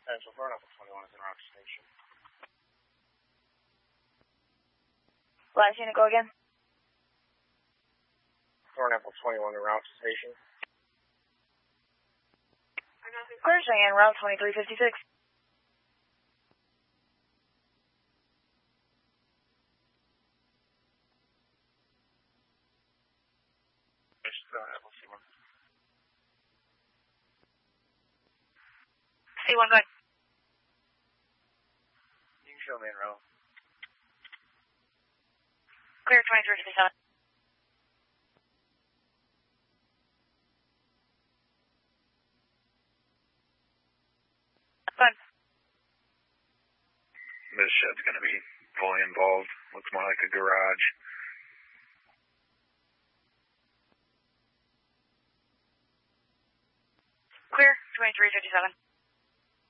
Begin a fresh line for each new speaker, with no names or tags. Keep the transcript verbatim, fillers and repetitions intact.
Central Florida, twenty-one is in route to station.
Last unit, go again.
Florida, twenty-one in route to station.
Clear, Cheyenne, route twenty-three fifty-six. C one, go ahead.
You can show me in row.
Clear, twenty-three fifty-seven. Go ahead.
This shed's going to be fully involved. Looks more like a garage.
Clear, twenty-three fifty-seven.